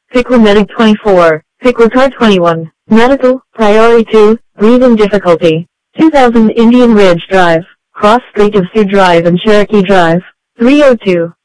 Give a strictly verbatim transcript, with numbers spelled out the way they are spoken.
Piquamedic twenty-four, Piquacar twenty-one, Medical, Priority two, Breathing Difficulty, two thousand Indian Ridge Drive, Cross Street of Sioux Drive and Cherokee Drive, three oh two.